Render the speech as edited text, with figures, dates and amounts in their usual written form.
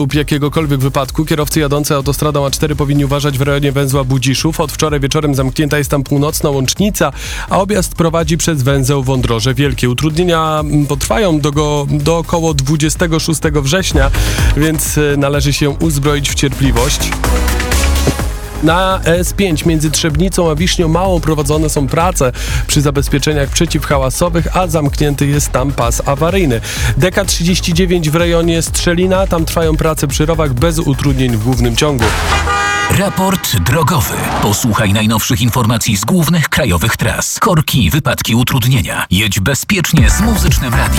lub jakiegokolwiek wypadku, kierowcy jadący autostradą A4 powinni uważać w rejonie węzła Budziszów. Od wczoraj wieczorem zamknięta jest tam północna łącznica, a objazd prowadzi przez węzeł Wądroże Wielkie. Utrudnienia potrwają do około 26 września, więc należy się uzbroić w cierpliwość. Na S5 między Trzebnicą a Wiśnią Małą prowadzone są prace przy zabezpieczeniach przeciwhałasowych, a zamknięty jest tam pas awaryjny. DK39 w rejonie Strzelina, tam trwają prace przy rowach bez utrudnień w głównym ciągu. Raport drogowy. Posłuchaj najnowszych informacji z głównych krajowych tras. Korki, wypadki, utrudnienia. Jedź bezpiecznie z Muzycznym Radiem.